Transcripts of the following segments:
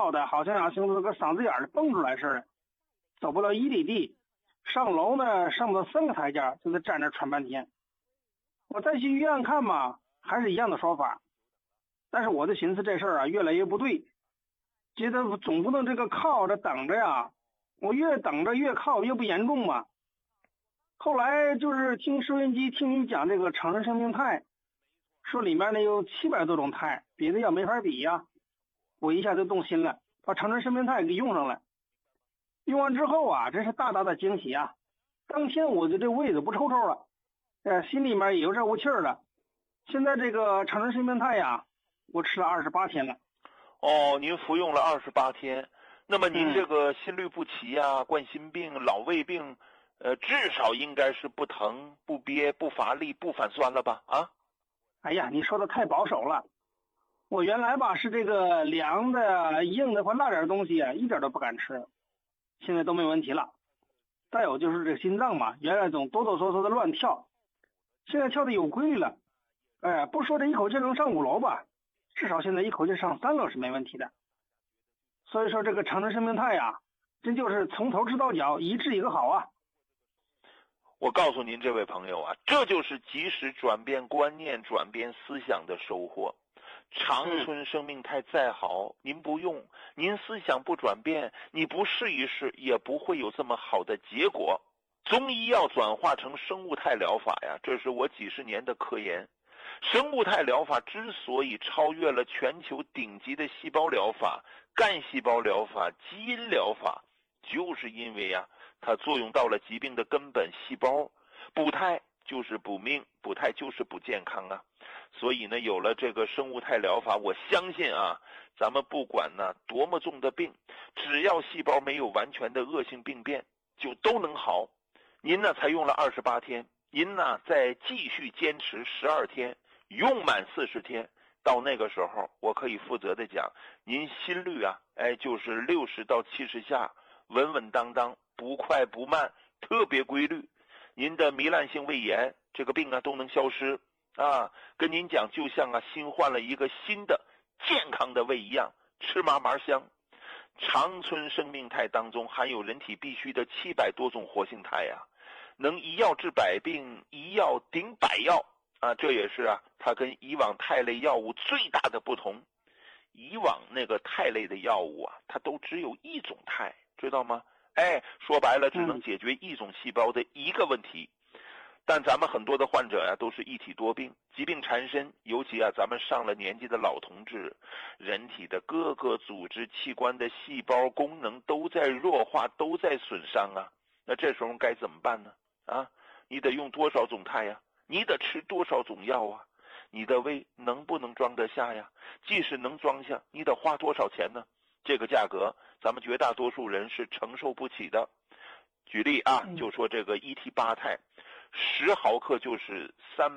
跳的，好像从这个嗓子眼里蹦出来似的，走不了1里地。上楼呢，上不到3个台阶，就在站那喘半天。我再去医院看嘛，还是一样的说法。但是我就寻思这事儿啊，越来越不对，觉得总不能这个靠着等着呀，我越等着越靠越不严重嘛。后来就是听收音机听你讲这个长春生命肽，说里面呢有700多种肽，别的药没法比呀。我一下就动心了，把长春生命肽给用上了。用完之后啊，真是大大的惊喜啊！当天我就这胃子不抽抽了，心里面也有热乎气儿了。现在这个长春生命肽呀，我吃了28天了。 哦，您服用了28天，那么您这个心律不齐啊、冠心病、老胃病，至少应该是不疼、不憋、不乏力、不反酸了吧？啊？ 哎呀，你说的太保守了。我原来吧是这个凉的、硬的或辣点的东西啊，一点都不敢吃，现在都没问题了。再有就是这个心脏嘛，原来总哆哆嗦嗦的乱跳，现在跳的有规律了。不说这一口气能上5楼吧，至少现在一口气上3楼是没问题的。所以说这个长春生命肽呀，真就是从头吃到脚，一治一个好啊。 我告诉您这位朋友啊，这就是及时转变观念、转变思想的收获。长春生命肽再好，您不用，您思想不转变，你不试一试，也不会有这么好的结果。中医药转化成生物肽疗法呀，这是我几十年的科研。生物肽疗法之所以超越了全球顶级的细胞疗法、干细胞疗法、基因疗法，就是因为呀，它作用到了疾病的根本细胞。补肽就是补命，补肽就是补健康啊。所以呢，有了这个生物肽疗法，我相信啊，咱们不管呢多么重的病，只要细胞没有完全的恶性病变，就都能好。您呢才用了28天，您呢再继续坚持12天，用满40天，到那个时候，我可以负责的讲，您心率啊，就是60到70下，稳稳当当，不快不慢，特别规律。您的糜烂性胃炎这个病啊都能消失啊，跟您讲，就像啊新换了一个新的健康的胃一样，吃嘛嘛香。长春生命肽当中含有人体必需的700多种活性肽啊，能一药治百病，一药顶百药啊，这也是啊它跟以往肽类药物最大的不同。以往那个肽类的药物啊，它都只有一种肽，知道吗？说白了，只能解决一种细胞的一个问题。但咱们很多的患者呀，都是一体多病，疾病缠身，尤其啊，咱们上了年纪的老同志，人体的各个组织器官的细胞功能都在弱化，都在损伤啊。那这时候该怎么办呢？啊，你得用多少种肽呀？你得吃多少种药啊？你的胃能不能装得下呀？即使能装下，你得花多少钱呢？这个价格，咱们绝大多数人是承受不起的。举例啊，就说这个ET8肽，10毫克就是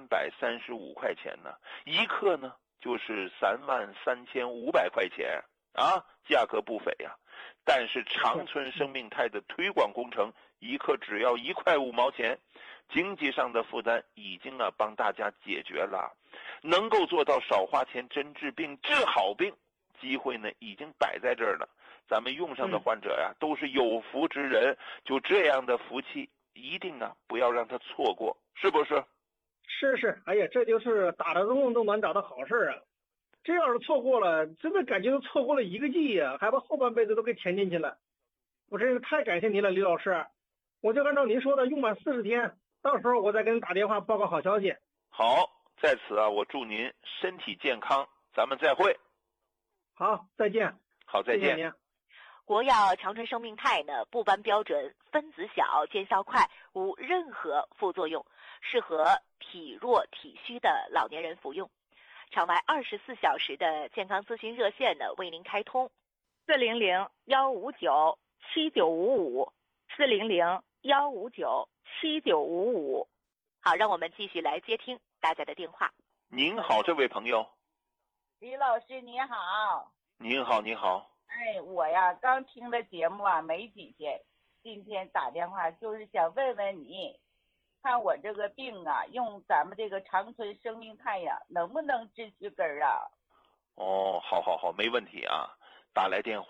335块钱呢，1克呢就是33500块钱啊，价格不菲呀。但是长春生命肽的推广工程，1克只要1块5毛钱，经济上的负担已经啊帮大家解决了，能够做到少花钱真治病，治好病，机会呢已经摆在这儿了。咱们用上的患者呀，都是有福之人，就这样的福气，一定啊不要让他错过，是不是？ 是，哎呀，这就是打着洞都能找到好事啊！这要是错过了，真的感觉都错过了1个季呀，还把后半辈子都给填进去了。我真是太感谢您了，李老师。我就按照您说的，用满40天，到时候我再给您打电话报告好消息。 好，在此啊，我祝您身体健康，咱们再会。 好，再见。 好，再见。 谢谢您。 国药长春生命肽呢，不斑标准，分子小，见效快，无任何副作用，适合体弱体虚的老年人服用。场外24小时的健康咨询热线呢，为您开通400-159-7955，400-159-7955。好，让我们继续来接听大家的电话。 您好，这位朋友。 李老师你好。 您好，您好。 我呀刚听了节目啊没几天，今天打电话就是想问问你，看我这个病啊，用咱们这个长春生命肽呀，能不能治去根儿啊？ 哦，好，没问题啊，打来电话